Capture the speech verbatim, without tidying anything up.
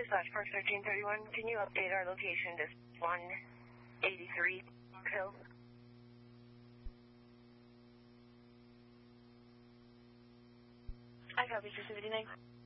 slash Park thirteen thirty-one. Can you update our location to one eighty-three Hill? I copy two seventy-nine.